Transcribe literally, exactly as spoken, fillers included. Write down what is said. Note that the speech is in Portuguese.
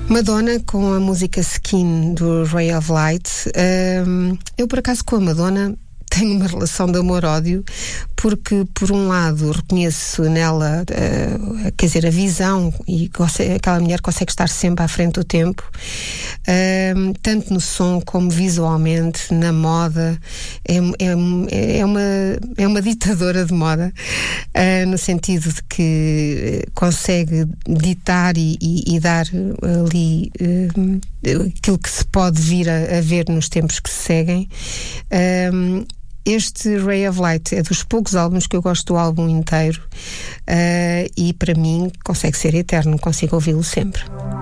Madonna com a música Skin do Ray of Light. Um, eu, por acaso, com a Madonna tenho uma relação de amor-ódio, porque, por um lado, reconheço nela, uh, quer dizer, a visão, e consegue, aquela mulher consegue estar sempre à frente do tempo, uh, tanto no som como visualmente, na moda. É, é, é, uma, é uma ditadora de moda, uh, no sentido de que consegue ditar e, e, e dar ali uh, aquilo que se pode vir a, a ver nos tempos que se seguem. Uh, Este Ray of Light é dos poucos álbuns que eu gosto do álbum inteiro, uh, e para mim consegue ser eterno, consigo ouvi-lo sempre.